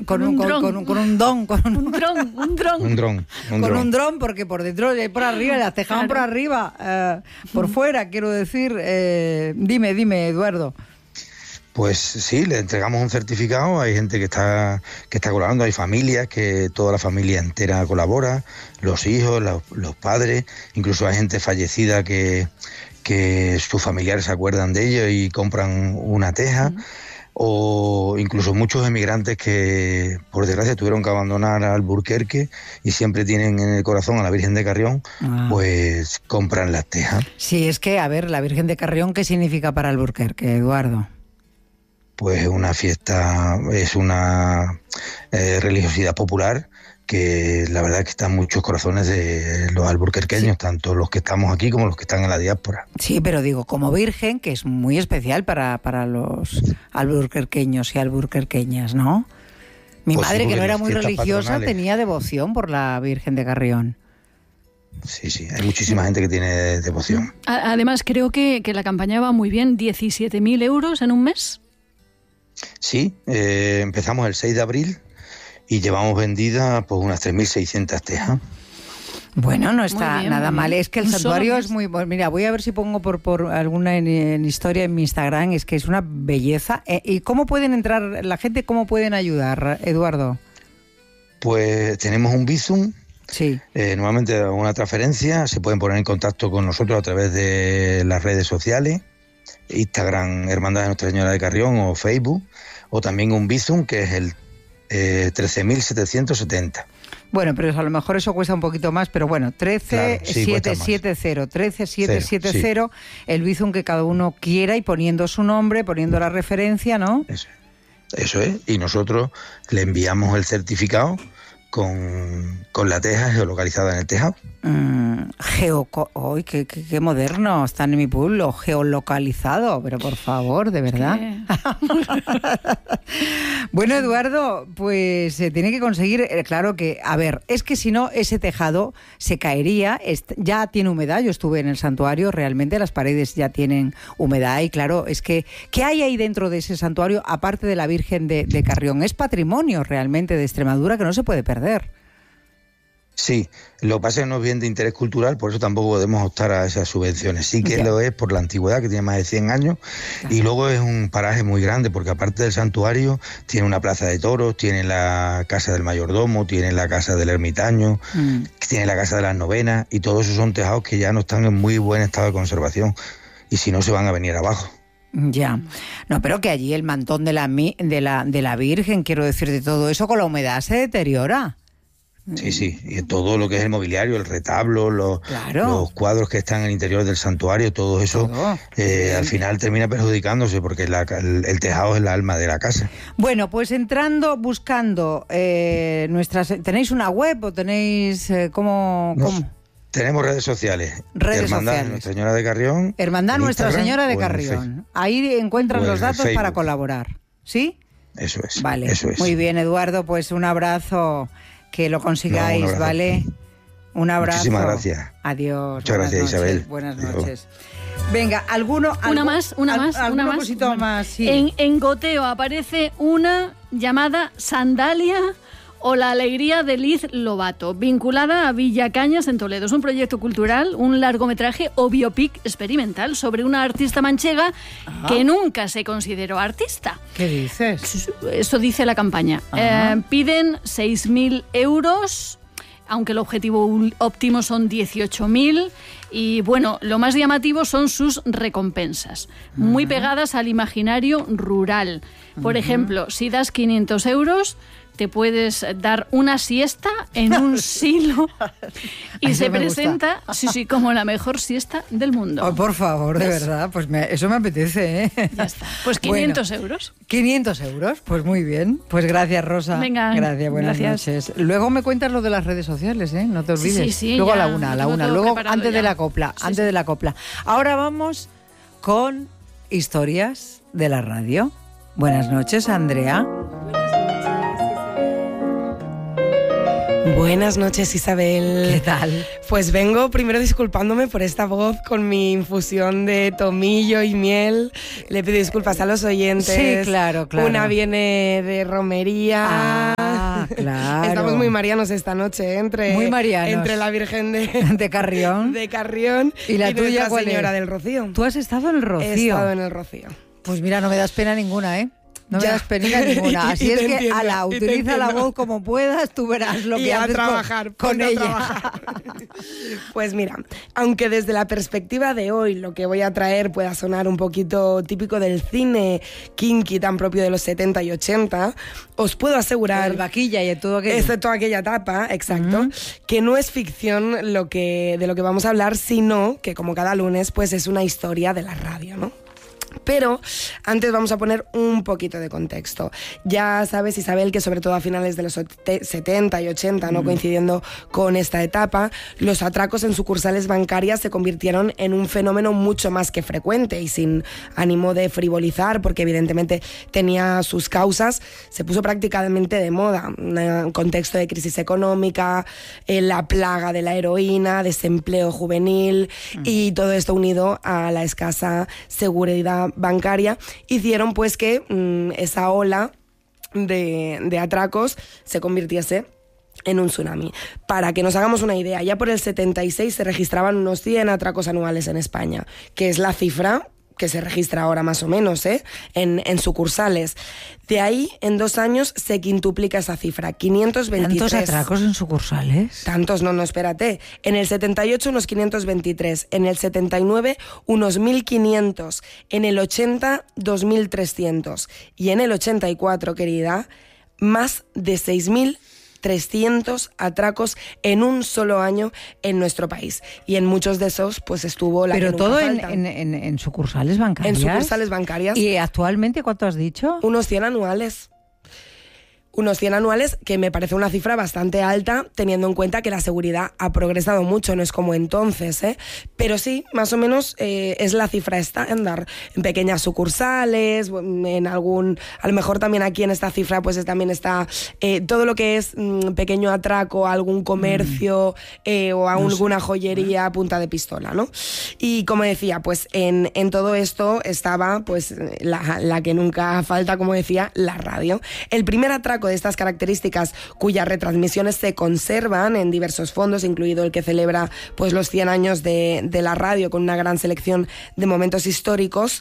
un dron, porque por dentro y por arriba, las tejaban por arriba, por fuera, quiero decir. Dime, Eduardo. Pues sí, le entregamos un certificado, hay gente que está colaborando, hay familias que toda la familia entera colabora, los hijos, los padres, incluso hay gente fallecida que sus familiares se acuerdan de ellos y compran una teja, o incluso muchos emigrantes que por desgracia tuvieron que abandonar Alburquerque y siempre tienen en el corazón a la Virgen de Carrión, pues compran las tejas. Sí, es que, a ver, la Virgen de Carrión, ¿qué significa para Alburquerque, Eduardo? Pues una fiesta, es una religiosidad popular que la verdad es que está en muchos corazones de los alburquerqueños, tanto los que estamos aquí como los que están en la diáspora. Sí, pero digo, como virgen, que es muy especial para los alburquerqueños y alburquerqueñas, ¿no? Mi pues madre, sí, que no era muy religiosa, patronales, tenía devoción por la Virgen de Carrión. Sí, hay muchísima gente que tiene devoción. Además, creo que la campaña va muy bien, 17.000 euros en un mes. Sí, empezamos el 6 de abril y llevamos vendidas pues unas 3.600 tejas. Bueno, no está bien, nada mal. Es que el santuario Solo es muy... Mira, voy a ver si pongo por alguna en historia en mi Instagram. Es que es una belleza. ¿Y cómo pueden entrar la gente? ¿Cómo pueden ayudar, Eduardo? Pues tenemos un Bizum. Sí. Normalmente una transferencia. Se pueden poner en contacto con nosotros a través de las redes sociales. Instagram, Hermandad de Nuestra Señora de Carrión, o Facebook, o también un Bizum, que es el 13.770. Bueno, pero a lo mejor eso cuesta un poquito más, pero bueno, 13.770, 13.770, el Bizum que cada uno quiera y poniendo su nombre, poniendo la referencia, ¿no? Eso es, y nosotros le enviamos el certificado con la teja geolocalizada en el tejado. Qué moderno, están en mi pueblo, geolocalizado, pero por favor, de verdad. Bueno, Eduardo, pues se tiene que conseguir, claro que, a ver, es que si no, ese tejado se caería, ya tiene humedad, yo estuve en el santuario, realmente las paredes ya tienen humedad y claro, es que, ¿qué hay ahí dentro de ese santuario, aparte de la Virgen de Carrión? Es patrimonio realmente de Extremadura que no se puede perder. Sí, lo que pasa es que no es bien de interés cultural, por eso tampoco podemos optar a esas subvenciones. Sí que lo es por la antigüedad, que tiene más de 100 años, y luego es un paraje muy grande, porque aparte del santuario, tiene una plaza de toros, tiene la casa del mayordomo, tiene la casa del ermitaño, tiene la casa de las novenas, y todos esos son tejados que ya no están en muy buen estado de conservación, y si no se van a venir abajo. Ya, no, pero que allí el mantón de la Virgen, quiero decir, de todo eso, con la humedad se deteriora. Sí, y todo lo que es el mobiliario, el retablo, los cuadros que están en el interior del santuario, todo eso al final termina perjudicándose porque el tejado es el alma de la casa. Bueno, pues buscando ¿tenéis una web o tenéis cómo? Tenemos redes sociales. Hermandad Nuestra Señora de Carrión. Hermandad Nuestra Señora de Carrión. Ahí encuentran los datos para colaborar, ¿sí? Eso es. Vale, eso es. Muy bien, Eduardo, pues un abrazo. Que lo consigáis, ¿vale? Un abrazo. Muchísimas gracias. Adiós. Muchas gracias, Isabel. Buenas noches. Venga, Una más. Sí. En Goteo aparece una llamada Sandalia o la alegría de Liz Lobato, vinculada a Villa Cañas en Toledo. Es un proyecto cultural, un largometraje o biopic experimental sobre una artista manchega que nunca se consideró artista. ¿Qué dices? Eso dice la campaña. Piden 6.000 euros, aunque el objetivo óptimo son 18.000. Y bueno, lo más llamativo son sus recompensas, muy pegadas al imaginario rural. Por ejemplo, si das 500 euros... te puedes dar una siesta en un silo y se presenta como la mejor siesta del mundo. Oh, por favor, de verdad, pues eso me apetece, ¿eh? Ya está. Pues 500 euros. 500 euros, pues muy bien. Pues gracias, Rosa. Venga, gracias, buenas noches. Luego me cuentas lo de las redes sociales, ¿eh? No te olvides. Sí, luego ya, a la una. Luego antes de la copla, de la copla. Ahora vamos con historias de la radio. Buenas noches, Andrea. Buenas noches, Isabel. ¿Qué tal? Pues vengo primero disculpándome por esta voz con mi infusión de tomillo y miel. Le pido disculpas a los oyentes. Sí, claro. Una viene de romería. claro. Estamos muy marianos esta noche, muy marianos. entre la Virgen de Carrión. De Carrión y la tuya, Nuestra Señora del Rocío. ¿Tú has estado en el Rocío? He estado en el Rocío. Pues mira, no me das pena ninguna, ¿eh? No me das pena ninguna. Así es que, entiendo, ala, utiliza la voz como puedas, tú verás lo que haces con ella. Trabajar. Pues mira, aunque desde la perspectiva de hoy lo que voy a traer pueda sonar un poquito típico del cine kinky tan propio de los 70 y 80, os puedo asegurar... El vaquilla y todo aquello. Excepto aquella etapa, exacto, que no es ficción de lo que vamos a hablar, sino que como cada lunes, pues es una historia de la radio, ¿no? Pero antes vamos a poner un poquito de contexto. Ya sabes, Isabel, que sobre todo a finales de los 70 y 80, ¿no? Coincidiendo con esta etapa, los atracos en sucursales bancarias se convirtieron en un fenómeno mucho más que frecuente y sin ánimo de frivolizar, porque evidentemente tenía sus causas, se puso prácticamente de moda. Un contexto de crisis económica, la plaga de la heroína, desempleo juvenil y todo esto unido a la escasa seguridad bancaria, hicieron pues que esa ola de atracos se convirtiese en un tsunami. Para que nos hagamos una idea, ya por el 76 se registraban unos 100 atracos anuales en España, que es la cifra que se registra ahora más o menos, en sucursales. De ahí, en 2 años, se quintuplica esa cifra, 523. ¿Tantos atracos en sucursales? Tantos, no, espérate. En el 78, unos 523. En el 79, unos 1.500. En el 80, 2.300. Y en el 84, querida, más de 6.300 atracos en un solo año en nuestro país. Y en muchos de esos, pues estuvo la Pero que todo nunca falta. en sucursales bancarias. En sucursales bancarias. ¿Y actualmente cuánto has dicho? Unos 100 anuales. Unos 100 anuales, que me parece una cifra bastante alta, teniendo en cuenta que la seguridad ha progresado mucho, no es como entonces, ¿eh? Pero sí, más o menos es la cifra estándar. En pequeñas sucursales, en algún... A lo mejor también aquí en esta cifra pues también está todo lo que es pequeño atraco a algún comercio o a alguna joyería a punta de pistola, ¿no? Y como decía, pues en todo esto estaba pues la que nunca falta, como decía, la radio. El primer atraco de estas características, cuyas retransmisiones se conservan en diversos fondos, incluido el que celebra pues los 100 años de la radio, con una gran selección de momentos históricos,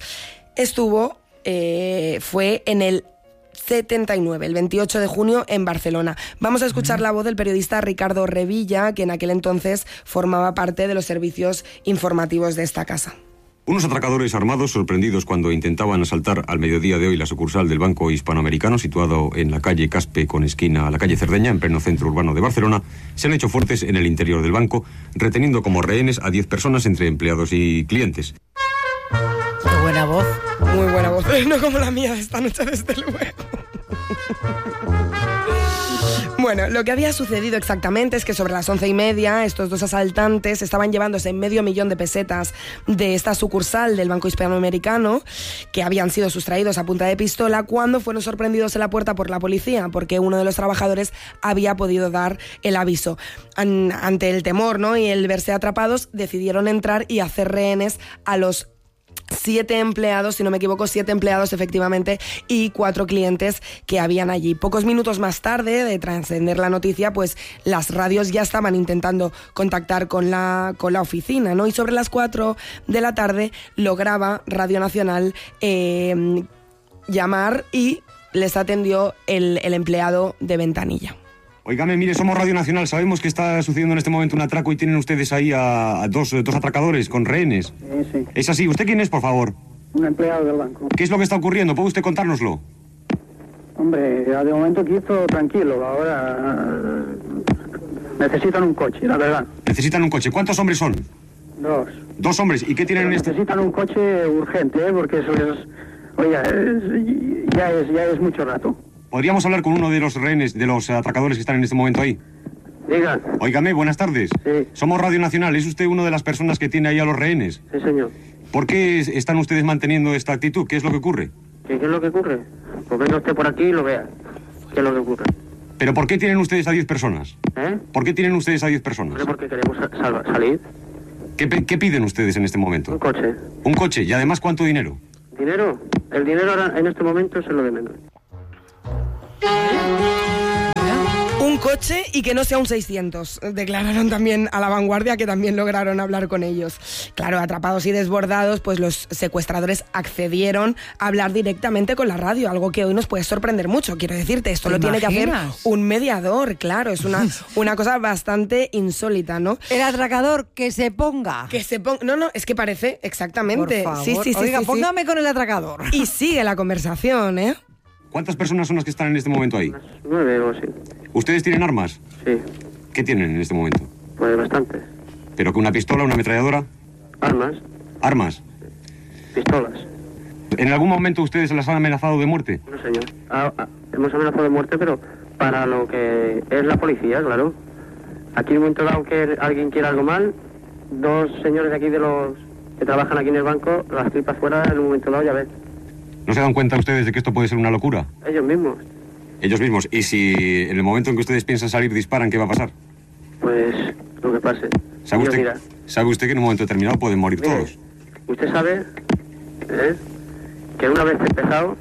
fue en el 79, el 28 de junio en Barcelona. Vamos a escuchar la voz del periodista Ricardo Revilla, que en aquel entonces formaba parte de los servicios informativos de esta casa. Unos atracadores armados, sorprendidos cuando intentaban asaltar al mediodía de hoy la sucursal del Banco Hispanoamericano, situado en la calle Caspe con esquina a la calle Cerdeña, en pleno centro urbano de Barcelona, se han hecho fuertes en el interior del banco, reteniendo como rehenes a 10 personas entre empleados y clientes. Qué buena voz. Muy buena voz, no como la mía de esta noche, desde luego. Bueno, lo que había sucedido exactamente es que sobre las 11:30 estos dos asaltantes estaban llevándose $500,000 de pesetas de esta sucursal del Banco Hispanoamericano, que habían sido sustraídos a punta de pistola, cuando fueron sorprendidos en la puerta por la policía, porque uno de los trabajadores había podido dar el aviso. Ante el temor, ¿no?, y el verse atrapados, decidieron entrar y hacer rehenes a los 7 empleados, si no me equivoco, 7 empleados efectivamente, y 4 clientes que habían allí. Pocos minutos más tarde de trascender la noticia, pues las radios ya estaban intentando contactar con la oficina, ¿no? Y sobre las 4 de la tarde lograba Radio Nacional llamar y les atendió el empleado de ventanilla. Óigame, mire, somos Radio Nacional, sabemos que está sucediendo en este momento un atraco y tienen ustedes ahí a dos atracadores con rehenes. Sí. ¿Es así? ¿Usted quién es, por favor? Un empleado del banco. ¿Qué es lo que está ocurriendo? ¿Puede usted contárnoslo? Hombre, ya de momento aquí estoy tranquilo, ahora necesitan un coche, la verdad. Necesitan un coche. ¿Cuántos hombres son? 2. 2 hombres. ¿Y qué tienen Pero en este...? necesitan un coche urgente, porque eso es... Oiga, ya es mucho rato. ¿Podríamos hablar con uno de los rehenes, de los atracadores que están en este momento ahí? Diga. Óigame, buenas tardes. Sí. Somos Radio Nacional. ¿Es usted una de las personas que tiene ahí a los rehenes? Sí, señor. ¿Por qué están ustedes manteniendo esta actitud? ¿Qué es lo que ocurre? ¿Qué es lo que ocurre? Pues venga usted por aquí y lo vea. ¿Qué es lo que ocurre? ¿Pero por qué tienen ustedes a 10 personas? ¿Eh? ¿Por qué tienen ustedes a 10 personas? Porque queremos salir. ¿Qué piden ustedes en este Un momento? coche. Un coche. ¿Y además cuánto dinero? ¿Dinero? El dinero ahora, en este momento, es lo de menos. coche y que no sea un 600. Declararon también a La Vanguardia, que también lograron hablar con ellos. Claro, atrapados y desbordados, pues los secuestradores accedieron a hablar directamente con la radio, algo que hoy nos puede sorprender mucho. Quiero decirte, esto lo tiene que hacer un mediador, claro, es una cosa bastante insólita, ¿no? El atracador, que se ponga. No, es que parece, exactamente. Por favor. Sí. Oiga, póngame con el atracador. Y sigue la conversación, ¿eh? ¿Cuántas personas son las que están en este momento ahí? 9 o así. ¿Ustedes tienen armas? Sí, ¿Qué tienen en este momento? pues bastantes. ¿Pero que una pistola, una ametralladora? Armas, ¿Armas? pistolas. ¿En algún momento ustedes las han amenazado de muerte? No, señor. Hemos amenazado de muerte, pero para lo que es la policía, claro. Aquí en un momento dado que alguien quiere algo mal, 2 señores de aquí de los que trabajan aquí en el banco, las tripas fuera en un momento dado, ya ves. ¿No se dan cuenta ustedes de que esto puede ser una locura? Ellos mismos. Ellos mismos. ¿Y si en el momento en que ustedes piensan salir disparan, qué va a pasar? Pues lo que pase. ¿Sabe Dios dirá. usted que en un momento determinado pueden morir Mire, todos? Usted sabe que una vez empezado,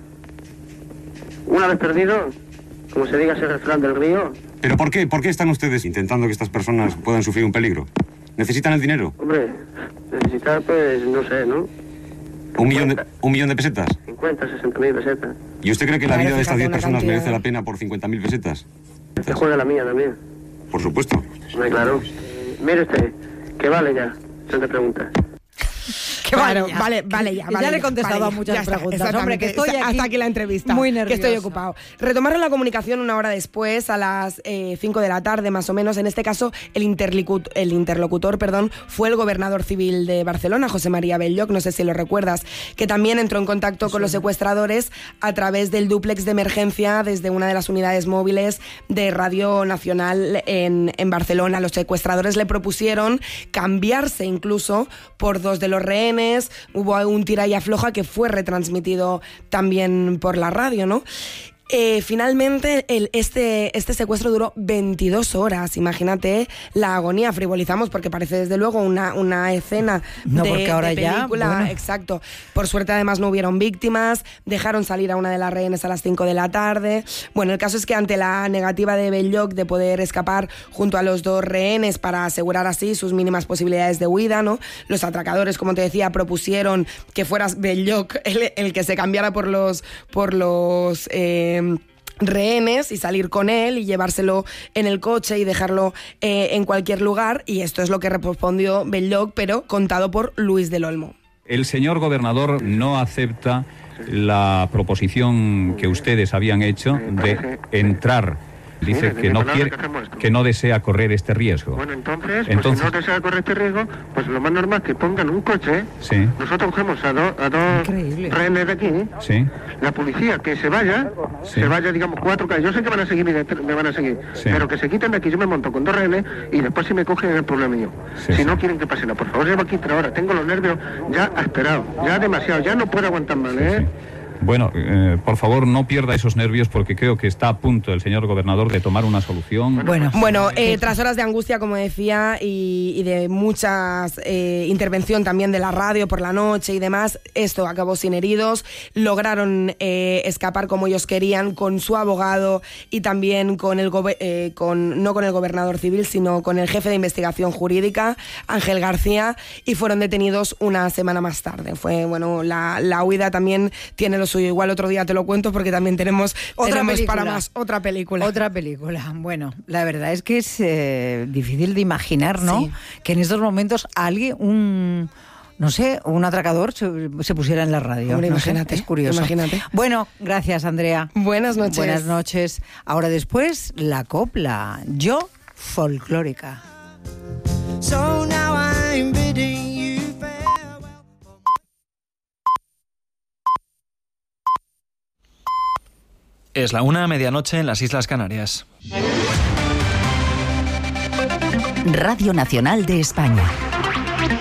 una vez perdido, como se diga ese refrán del río. ¿Pero por qué? ¿Por qué están ustedes intentando que estas personas puedan sufrir un peligro? ¿Necesitan el dinero? Hombre, necesitar, pues, no sé, ¿no? ¿Un millón de pesetas? 50, 60.000 pesetas. ¿Y usted cree que la Claro, vida de estas fíjate, 10 una personas cantidad. merece la pena por 50.000 pesetas? Se juega la mía también. Por supuesto. Hombre, claro. Mire usted, que vale ya, se te pregunta. Claro, vale ya. Ya le he contestado vale, a muchas ya está, preguntas. Hombre, que estoy hasta aquí aquí la entrevista. muy Que nerviosa. estoy ocupado. Retomaron la comunicación una hora después, a las 5 de la tarde más o menos. En este caso, el interlocutor, fue el gobernador civil de Barcelona, José María Belloc, no sé si lo recuerdas, que también entró en contacto con los secuestradores a través del dúplex de emergencia desde una de las unidades móviles de Radio Nacional en Barcelona. Los secuestradores le propusieron cambiarse incluso por 2 de los rehenes. Hubo un tira y afloja que fue retransmitido también por la radio, ¿no? Finalmente, este secuestro duró 22 horas. Imagínate la agonía. Frivolizamos porque parece desde luego una escena porque ahora de película. ya, bueno. Exacto. Por suerte además no hubieron víctimas. Dejaron salir a una de las rehenes a las 5 de la tarde. Bueno, el caso es que ante la negativa de Belloc de poder escapar junto a los 2 rehenes para asegurar así sus mínimas posibilidades de huida, ¿no? Los atracadores, como te decía, propusieron que fueras Belloc el que se cambiara por los rehenes y salir con él y llevárselo en el coche y dejarlo en cualquier lugar, y esto es lo que respondió Belloc, pero contado por Luis del Olmo. El señor gobernador no acepta la proposición que ustedes habían hecho de entrar. Dice que no quiere, que no desea correr este riesgo. Bueno, entonces, si no desea correr este riesgo, pues lo más normal es que pongan un coche. Sí. Nosotros cogemos a dos Increíble. rehenes de aquí. Sí. La policía que se vaya, digamos 4 calles. Yo sé que van a seguir, me van a seguir, Sí. pero que se quiten de aquí. Yo me monto con 2 rehenes y después si me cogen es el problema mío. Sí, si sí. no quieren que pase nada, por favor, llevo aquí 3 horas. Tengo los nervios ya esperados, ya demasiado, ya no puedo aguantar más, Sí. Bueno, por favor, no pierda esos nervios porque creo que está a punto el señor gobernador de tomar una solución. Bueno, Tras horas de angustia, como decía, y de muchas intervención también de la radio por la noche y demás, esto acabó sin heridos. Lograron escapar como ellos querían con su abogado y también con no con el gobernador civil, sino con el jefe de investigación jurídica, Ángel García, y fueron detenidos una semana más tarde. Fue, bueno, la huida también tiene lo suyo. Igual otro día te lo cuento porque también tenemos para más otra película. Otra película. Bueno, la verdad es que es difícil de imaginar, ¿no? Sí. Que en estos momentos alguien, un atracador se pusiera en la radio. Hombre, No sé, imagínate, es curioso. imagínate. Bueno, gracias, Andrea. Buenas noches. Buenas noches. Ahora después, la copla. Yo, folclórica. So now I'm bidding you farewell. Es la 1:00 en las Islas Canarias. Radio Nacional de España.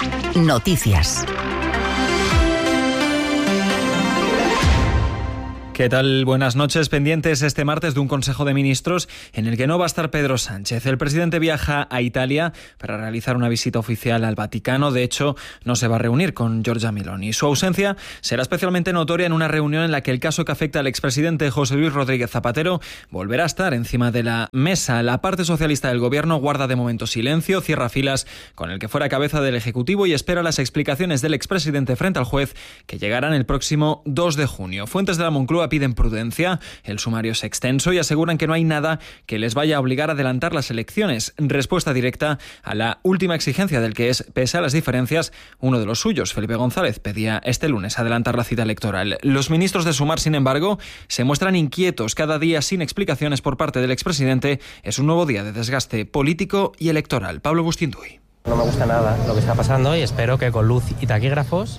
Noticias. ¿Qué tal? Buenas noches. Pendientes este martes de un Consejo de Ministros en el que no va a estar Pedro Sánchez. El presidente viaja a Italia para realizar una visita oficial al Vaticano. De hecho, no se va a reunir con Giorgia Meloni. Su ausencia será especialmente notoria en una reunión en la que el caso que afecta al expresidente José Luis Rodríguez Zapatero volverá a estar encima de la mesa. La parte socialista del gobierno guarda de momento silencio, cierra filas con el que fuera cabeza del Ejecutivo y espera las explicaciones del expresidente frente al juez, que llegarán el próximo 2 de junio. Fuentes de la Moncloa piden prudencia, el sumario es extenso y aseguran que no hay nada que les vaya a obligar a adelantar las elecciones. Respuesta directa a la última exigencia del que es, pese a las diferencias, uno de los suyos. Felipe González pedía este lunes adelantar la cita electoral. Los ministros de Sumar, sin embargo, se muestran inquietos. Cada día sin explicaciones por parte del expresidente es un nuevo día de desgaste político y electoral. Pablo Bustinduy. No me gusta nada lo que está pasando y espero que con luz y taquígrafos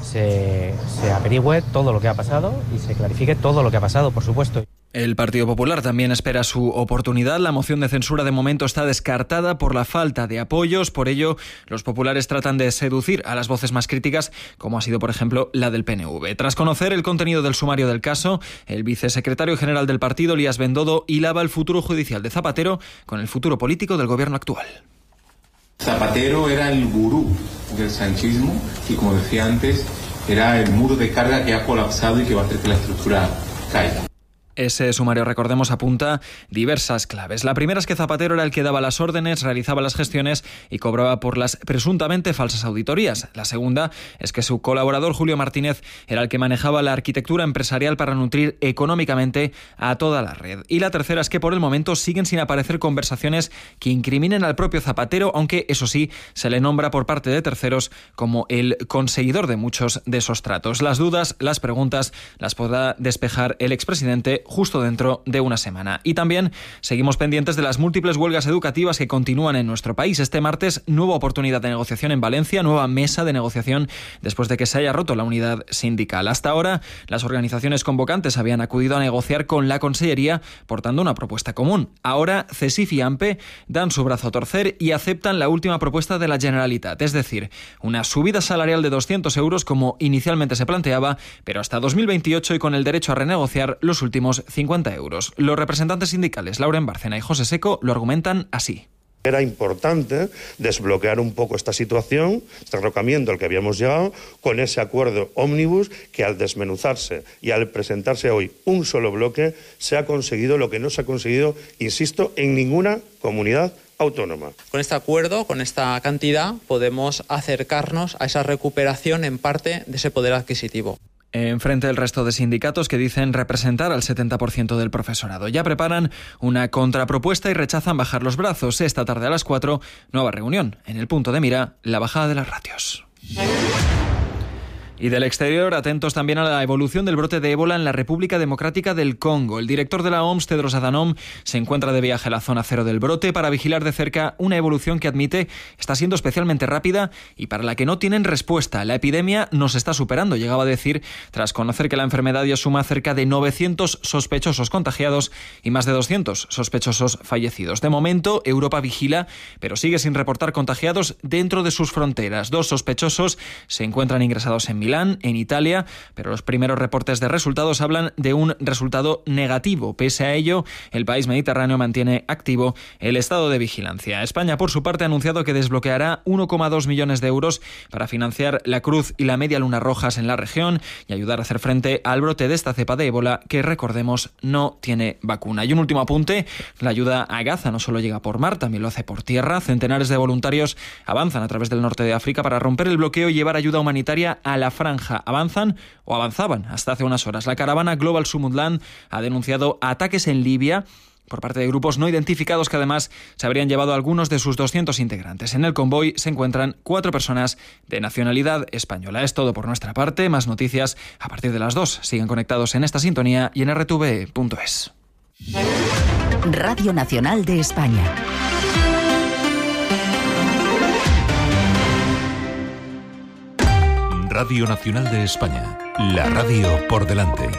se averigüe todo lo que ha pasado y se clarifique todo lo que ha pasado, por supuesto. El Partido Popular también espera su oportunidad. La moción de censura de momento está descartada por la falta de apoyos. Por ello, los populares tratan de seducir a las voces más críticas, como ha sido, por ejemplo, la del PNV. Tras conocer el contenido del sumario del caso, el vicesecretario general del partido, Elías Bendodo, hilaba el futuro judicial de Zapatero con el futuro político del gobierno actual. Zapatero era el gurú del sanchismo y, como decía antes, era el muro de carga que ha colapsado y que va a hacer que la estructura caiga. Ese sumario, recordemos, apunta diversas claves. La primera es que Zapatero era el que daba las órdenes, realizaba las gestiones y cobraba por las presuntamente falsas auditorías. La segunda es que su colaborador Julio Martínez era el que manejaba la arquitectura empresarial para nutrir económicamente a toda la red. Y la tercera es que por el momento siguen sin aparecer conversaciones que incriminen al propio Zapatero, aunque eso sí, se le nombra por parte de terceros como el conseguidor de muchos de esos tratos. Las dudas, las preguntas, las podrá despejar el expresidente justo dentro de una semana. Y también seguimos pendientes de las múltiples huelgas educativas que continúan en nuestro país. Este martes, nueva oportunidad de negociación en Valencia, nueva mesa de negociación después de que se haya roto la unidad sindical. Hasta ahora, las organizaciones convocantes habían acudido a negociar con la Consellería portando una propuesta común. Ahora, CESIF y AMPE dan su brazo a torcer y aceptan la última propuesta de la Generalitat, es decir, una subida salarial de 200 euros como inicialmente se planteaba, pero hasta 2028 y con el derecho a renegociar los últimos 50 euros. Los representantes sindicales Lauren Bárcena y José Seco lo argumentan así. Era importante desbloquear un poco esta situación, este derrocamiento al que habíamos llegado, con ese acuerdo ómnibus que al desmenuzarse y al presentarse hoy un solo bloque se ha conseguido lo que no se ha conseguido, insisto, en ninguna comunidad autónoma. Con este acuerdo, con esta cantidad, podemos acercarnos a esa recuperación en parte de ese poder adquisitivo. Enfrente del resto de sindicatos que dicen representar al 70% del profesorado. Ya preparan una contrapropuesta y rechazan bajar los brazos. Esta tarde a las 4, nueva reunión. En el punto de mira, la bajada de las ratios. Y del exterior, atentos también a la evolución del brote de ébola en la República Democrática del Congo. El director de la OMS, Tedros Adhanom, se encuentra de viaje a la zona cero del brote para vigilar de cerca una evolución que admite está siendo especialmente rápida y para la que no tienen respuesta. La epidemia nos está superando, llegaba a decir, tras conocer que la enfermedad ya suma cerca de 900 sospechosos contagiados y más de 200 sospechosos fallecidos. De momento, Europa vigila, pero sigue sin reportar contagiados dentro de sus fronteras. 2 sospechosos se encuentran ingresados en Milán, en Italia, pero los primeros reportes de resultados hablan de un resultado negativo. Pese a ello, el país mediterráneo mantiene activo el estado de vigilancia. España, por su parte, ha anunciado que desbloqueará 1,2 millones de euros para financiar la Cruz y la Media Luna Rojas en la región y ayudar a hacer frente al brote de esta cepa de ébola que, recordemos, no tiene vacuna. Y un último apunte, la ayuda a Gaza no solo llega por mar, también lo hace por tierra. Centenares de voluntarios avanzan a través del norte de África para romper el bloqueo y llevar ayuda humanitaria a la franja. Avanzaban hasta hace unas horas. La caravana Global Sumudland ha denunciado ataques en Libia por parte de grupos no identificados que además se habrían llevado a algunos de sus 200 integrantes. En el convoy se encuentran 4 personas de nacionalidad española. Es todo por nuestra parte. Más noticias a partir de las 2. Sigan conectados en esta sintonía y en rtv.es. Radio Nacional de España. Radio Nacional de España, la radio por delante.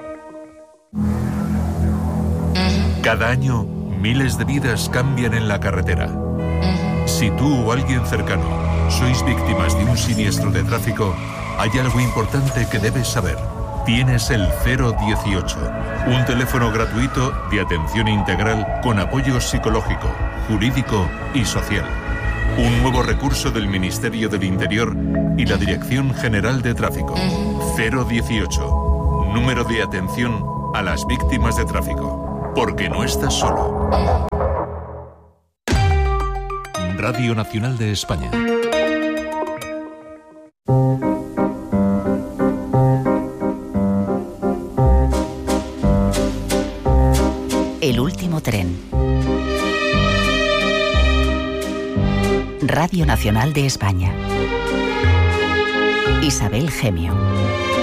Cada año, miles de vidas cambian en la carretera. Si tú o alguien cercano sois víctimas de un siniestro de tráfico, hay algo importante que debes saber. tienes el 018, un teléfono gratuito de atención integral con apoyo psicológico, jurídico y social. Un nuevo recurso del Ministerio del Interior y la Dirección General de Tráfico. 018, número de atención a las víctimas de tráfico. Porque no estás solo. Radio Nacional de España. El último tren. Radio Nacional de España. Isabel Gemio.